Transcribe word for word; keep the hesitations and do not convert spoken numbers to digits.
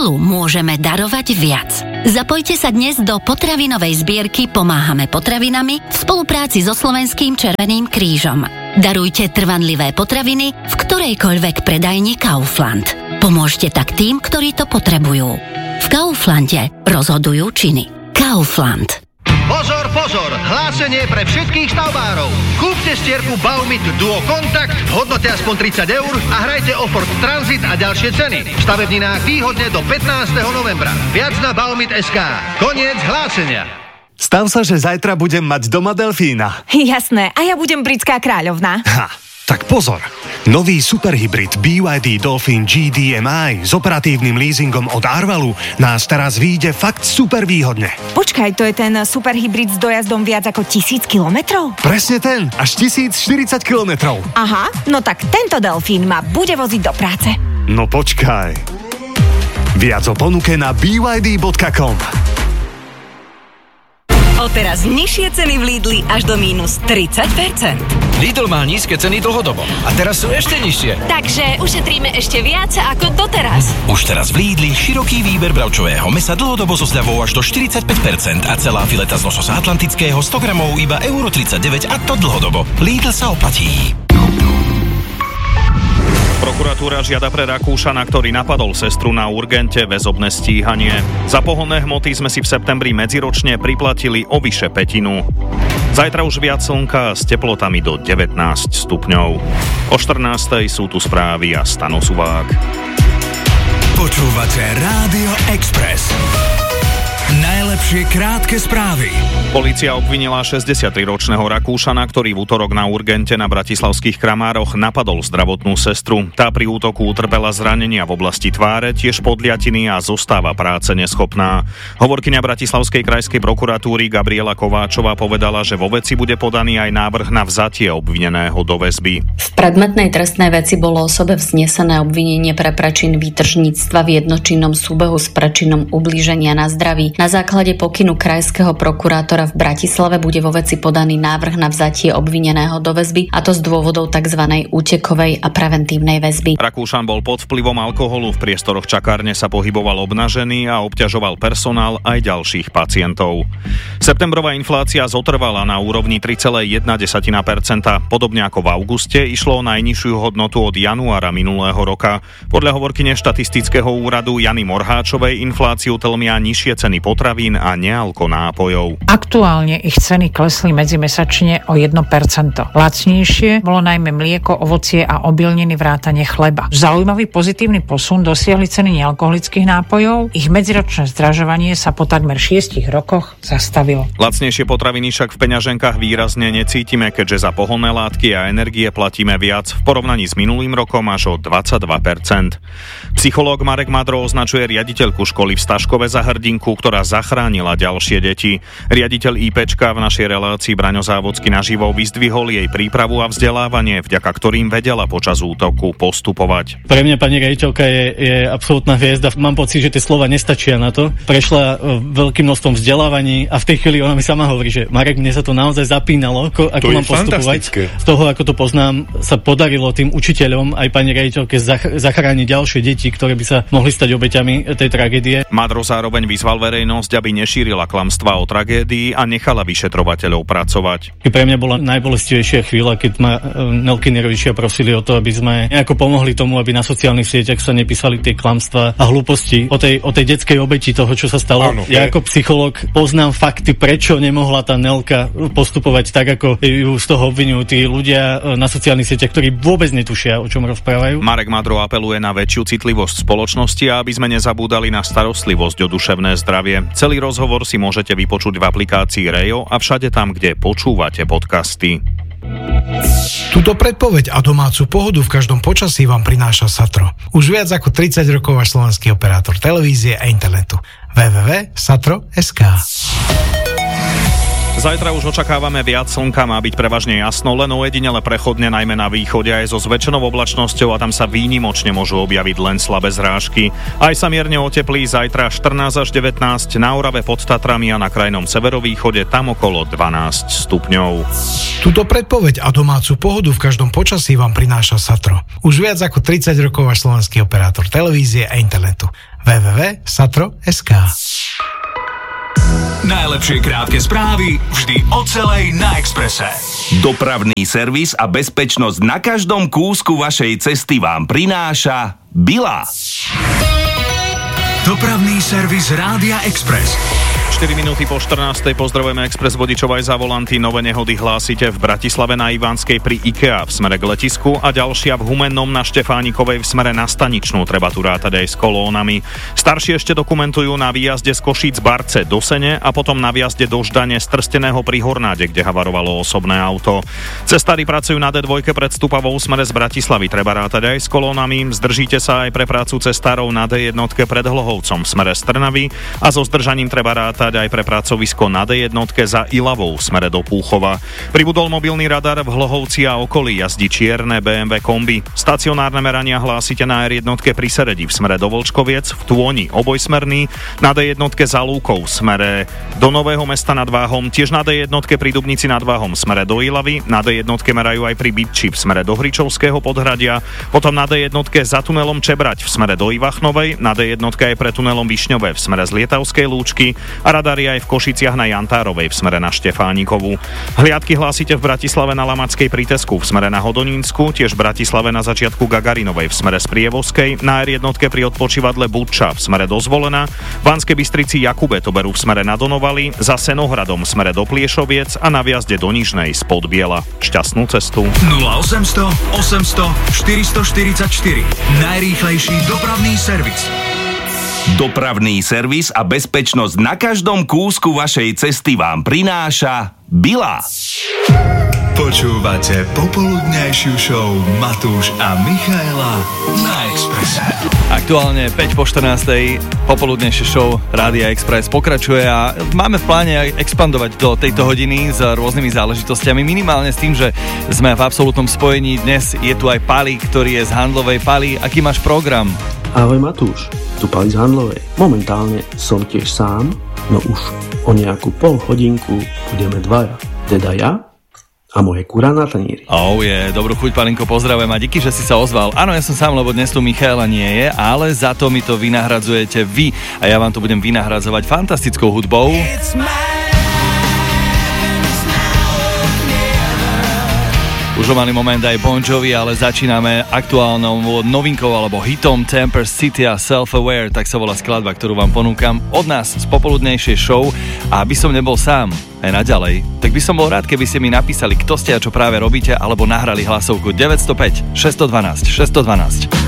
Spolu môžeme darovať viac. Zapojte sa dnes do potravinovej zbierky Pomáhame potravinami v spolupráci so Slovenským Červeným krížom. Darujte trvanlivé potraviny v ktorejkoľvek predajni Kaufland. Pomôžte tak tým, ktorí to potrebujú. V Kauflande rozhodujú činy. Kaufland. Pozor, pozor! Hlásenie pre všetkých stavbárov. Kúpte stierku Baumit Duo Contact v hodnote aspoň tridsať eur a hrajte o Ford Transit a ďalšie ceny. V stavebninách výhodne do pätnásteho novembra. Viac na baumit bodka es ká. Koniec hlásenia. Stav sa, že zajtra budem mať doma delfína. Jasné, a ja budem britská kráľovná. Ha, tak pozor. Nový superhybrid bé jú dé Dolphin G D M I s operatívnym leasingom od Arvalu nás teraz vyjde fakt super výhodne. Počkaj, to je ten superhybrid s dojazdom viac ako tisíc kilometrov? Presne ten, až tisíc štyridsať kilometrov. Aha, no tak tento delfín ma bude voziť do práce. No počkaj. Viac o ponuke na b y d bodka com. Odteraz nižšie ceny v Lidli až do mínus tridsať percent. Lidl má nízke ceny dlhodobo a teraz sú ešte nižšie. Takže ušetríme ešte viac ako doteraz. Už teraz v Lidli široký výber bravčového mäsa dlhodobo so zľavou až do štyridsaťpäť percent a celá fileta z lososa atlantického sto gramov iba euro tridsaťdeväť a to dlhodobo. Lidl sa oplatí. Prokuratúra žiada pre Rakúšana, ktorý napadol sestru na urgente, väzobné stíhanie. Za pohonné hmoty sme si v septembri medziročne priplatili o vyše pätinu. Zajtra už viac slnka s teplotami do devätnásť stupňov. O štrnástej sú tu správy a Stano Suvák. Počúvate Rádio Express. Najlepšie krátke správy. Polícia obvinila šesťdesiatriročného Rakúšana, ktorý v utorok na urgente na bratislavských Kramároch napadol zdravotnú sestru. Tá pri útoku utrpela zranenia v oblasti tváre, tiež podliatiny a zostáva práce neschopná. Hovorkyňa Bratislavskej krajskej prokuratúry Gabriela Kováčová povedala, že vo veci bude podaný aj návrh na vzatie obvineného do väzby. V predmetnej trestnej veci bolo osobe vznesené obvinenie pre prečin výtržníctva v jednočinnom súbehu s prečinom ublíženia na zdraví. Na základe pokynu krajského prokurátora v Bratislave bude vo veci podaný návrh na vzatie obvineného do väzby, a to z dôvodov tzv. Útekovej a preventívnej väzby. Rakúšan bol pod vplyvom alkoholu, v priestoroch čakárne sa pohyboval obnažený a obťažoval personál aj ďalších pacientov. Septembrová inflácia zotrvala na úrovni tri celé jedna percenta. Podobne ako v auguste išlo o najnižšiu hodnotu od januára minulého roka. Podľa hovorkyne štatistického úradu Jany Morháčovej infláciu tlmia nižšie ceny potravín a nealko nápojov. Aktuálne ich ceny klesli medzimesačne o jedno percento. Lacnejšie bolo najmä mlieko, ovocie a obilniny vrátane chleba. Zaujímavý pozitívny posun dosiahli ceny nealkoholických nápojov. Ich medziročné zdražovanie sa po takmer šiestich rokoch zastavilo. Lacnejšie potraviny však v peňaženkách výrazne necítime, keďže za pohonné látky a energie platíme viac v porovnaní s minulým rokom až o dvadsaťdva percent. Psychológ Marek Madro označuje riaditeľku školy v Staškove za hrdinku, ktorá zachránila ďalšie deti. Riaditeľ IPčka v našej relácii Braňo Závodský naživo vyzdvihol jej prípravu a vzdelávanie, vďaka ktorým vedela počas útoku postupovať. Pre mňa pani riaditeľka je, je absolútna hviezda. Mám pocit, že tie slova nestačia na to. Prešla veľkým množstvom vzdelávaní a v tej chvíli ona mi sama hovorí, že Marek, mne sa to naozaj zapínalo, ako, ako mám postupovať. Z toho, ako to poznám, sa podarilo tým učiteľom aj pani riaditeľke zach- zachrániť ďalšie deti, ktoré by sa mohli stať obeťami tej tragédie. Madro zároveň vyzval verejnosť, aby nešírila klamstvá o tragédii a nechala vyšetrovateľov pracovať. Pre mňa bola najbolestivejšia chvíľa, keď ma Nelkiny rodičia prosili o to, aby sme nejako pomohli tomu, aby na sociálnych sieťach sa nepísali tie klamstvá a hlúposti o tej, o tej detskej obeti toho, čo sa stalo. Áno, ja ako psychológ poznám fakty, prečo nemohla tá Nelka postupovať tak, ako ju z toho obvinujú tí ľudia na sociálnych sieťach, ktorí vôbec netušia, o čom rozprávajú. Marek Madro apeluje na väčšiu citlivosť spoločnosti a aby sme nezabúdali na starostlivosť o duševné zdravie. Celý rozhovor si môžete vypočuť v aplikácii Rejo a všade tam, kde počúvate podcasty. Túto predpoveď a domácu pohodu v každom počasí vám prináša Satro. Už viac ako tridsať rokov váš slovenský operátor televízie a internetu. w w w bodka satro bodka es ká Zajtra už očakávame viac slnka, má byť prevažne jasno, len ojedinele prechodne, najmä na východe aj so zväčšenou oblačnosťou a tam sa výnimočne môžu objaviť len slabé zrážky. Aj sa mierne oteplí, zajtra štrnásť až devätnásť, na Orave pod Tatrami a na krajnom severovýchode tam okolo dvanásť stupňov. Túto predpoveď a domácu pohodu v každom počasí vám prináša Satro. Už viac ako tridsať rokov váš slovenský operátor televízie a internetu. w w w bodka satro bodka es ká. Najlepšie krátke správy vždy o celej na Expresse. Dopravný servis a bezpečnosť na každom kúsku vašej cesty vám prináša Bila. Dopravný servis Rádia Express. štyri minúty po štrnástej pozdravujeme Express vodičov aj za volanty. Nové nehody hlásite v Bratislave na Ivanskej pri IKEA v smere k letisku a ďalšia v Humennom na Štefánikovej v smere na Staničnú. Treba tu rátať aj s kolónami. Starší ešte dokumentujú na výjazde z Košíc Barce do Sene a potom na výjazde do Ždane z Trsteného pri Hornáde, kde havarovalo osobné auto. Cestári pracujú na dé dva pred Stupavou v smere z Bratislavy. Treba rátať aj s kolónami. Zdržíte sa aj pre prácu cestárov na dé jedna pred Hlohovcom v smere z Trnavy a so zdržaním treba rátať aj pre pracovisko na dé jedna za Ilavou v smere do Púchova. Pribudol mobilný radar v Hlohovci a okolí, jazdí čierne bé em vé kombi. Stacionárne merania hlásite na er jedna pri Seredi v smere do Volčkoviec, v Tôni obojsmerný, na dé jedna za Lúkou v smere do Nového Mesta nad Váhom, tiež na dé jedna pri Dubnici nad Váhom v smere do Ilavy, na dé jedna merajú aj pri Bytči v smere do Hričovského podhradia, potom na dé jedna za tunelom Čebrať v smere do Ivachnovej, na dé jedna aj pre tunelom Višňové v smere z Lietavskej Lúčky a radary aj v Košiciach na Jantárovej v smere na Štefánikovu. Hliadky hlásite v Bratislave na Lamackej pri Tesku v smere na Hodonínsku, tiež v Bratislave na začiatku Gagarinovej v smere z Prievozkej, na er jedna pri odpočívadle Budča v smere do Zvolena, v Banskej Bystrici Jakube to berú v smere na Donovali, za Senohradom v smere do Pliešoviec a na viazde do Nižnej z Podbiela. Šťastnú cestu. nula osemsto osemsto štyristoštyridsaťštyri. Najrýchlejší dopravný servis. Dopravný servis a bezpečnosť na každom kúsku vašej cesty vám prináša Bila. Počúvate popoludňajšiu show Matúš a Michaela na Expresse. Aktuálne päť po štrnástej popoludnejšie show Rádia Express pokračuje a máme v pláne aj expandovať do tejto hodiny s rôznymi záležitostiami, minimálne s tým, že sme v absolútnom spojení. Dnes je tu aj Pali, ktorý je z Handlovej. Pali, aký máš program? Ahoj Matúš, tu Pali z Handlovej. Momentálne som tiež sám, no už o nejakú pol hodinku budeme dvaja. Teda ja a moje kurá na tanieri. Oh je, dobrú chuť Palinko, pozdravujem a díky, že si sa ozval. Áno, ja som sám, lebo dnes tu Michaela nie je, ale za to mi to vynahradzujete vy a ja vám to budem vynahradzovať fantastickou hudbou. Už o malý moment aj Bon Jovi, ale začíname aktuálnou novinkou alebo hitom Temper City a Self-Aware, tak sa volá skladba, ktorú vám ponúkam od nás z popoludnejšej show. A aby som nebol sám aj naďalej, tak by som bol rád, keby ste mi napísali, kto ste a čo práve robíte, alebo nahrali hlasovku deväť nula päť šesť jedna dva šesť jedna dva.